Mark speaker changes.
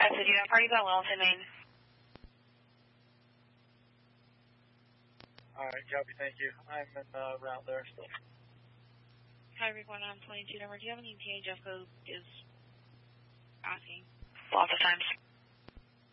Speaker 1: So do you have parties on Wellington, Maine?
Speaker 2: Alright, copy, thank you. I'm en route there still.
Speaker 3: Hi, everyone, on 22 number. Do you have any ETA? Jeff code is asking.
Speaker 1: Lots of times.